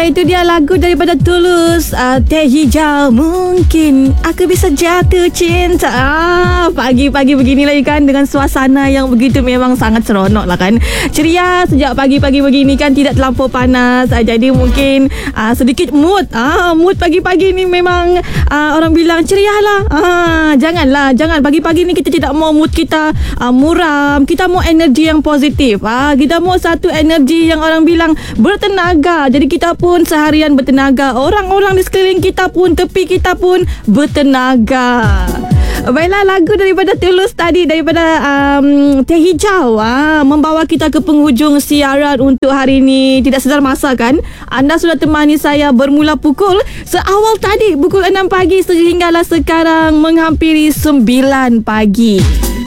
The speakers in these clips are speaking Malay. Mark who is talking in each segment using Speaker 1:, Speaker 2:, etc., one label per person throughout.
Speaker 1: itu dia lagu daripada Tulus, Teh Hijau. Mungkin aku bisa jatuh cinta. Pagi-pagi beginilah kan, dengan suasana yang begitu memang sangat seronok lah kan. Ceria sejak pagi-pagi begini kan, tidak terlampau panas. Jadi mungkin sedikit mood. Mood pagi-pagi ni memang orang bilang ceria lah. Jangan pagi-pagi ni kita tidak mau mood kita muram. Kita mau energi yang positif. Kita mau satu energi yang orang bilang bertenaga. Jadi kita pun seharian bertenaga. Orang-orang di sekeliling kita pun, tepi kita pun bertenaga. Baiklah, lagu daripada Tulus tadi, daripada Teh Hijau, membawa kita ke penghujung siaran untuk hari ini. Tidak sedar masa kan, anda sudah temani saya bermula pukul seawal tadi, pukul 6 pagi sehinggalah sekarang menghampiri 9 pagi.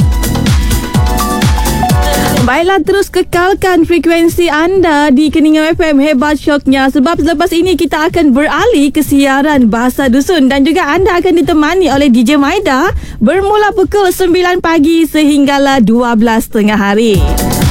Speaker 1: Baiklah, terus kekalkan frekuensi anda di Keningau FM, hebat syoknya. Sebab selepas ini kita akan beralih ke siaran Bahasa Dusun. Dan juga anda akan ditemani oleh DJ Maida bermula pukul 9 pagi sehinggalah 12 tengah hari.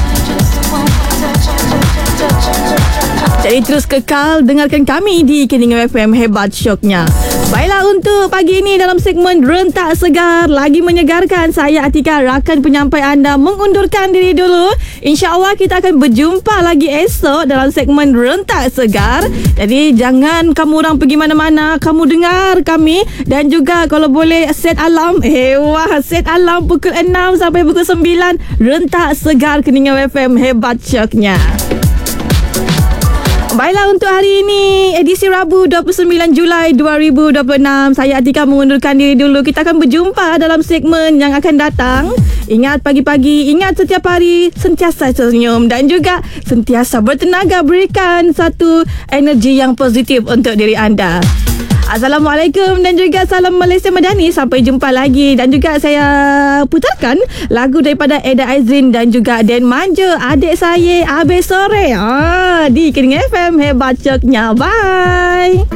Speaker 1: Jadi terus kekal dengarkan kami di Keningau FM, hebat syoknya. Baiklah, untuk pagi ini dalam segmen Rentak Segar, lagi menyegarkan, saya Atika, rakan penyampai anda, mengundurkan diri dulu. InsyaAllah kita akan berjumpa lagi esok dalam segmen Rentak Segar. Jadi jangan kamu orang pergi mana-mana, kamu dengar kami. Dan juga kalau boleh set alarm, set alarm pukul 6 sampai pukul 9. Rentak Segar Keningau FM, hebat syoknya. Baiklah, untuk hari ini edisi Rabu 29 Julai 2026, saya Atika mengundurkan diri dulu. Kita akan berjumpa dalam segmen yang akan datang. Ingat pagi-pagi, ingat setiap hari sentiasa senyum dan juga sentiasa bertenaga, berikan satu energi yang positif untuk diri anda. Assalamualaikum dan juga salam Malaysia Madani. Sampai jumpa lagi. Dan juga saya putarkan lagu daripada Eda Aizrin dan juga Den Manja, adik saya Abe Sore, di Keningau FM, hebat coknya. Bye.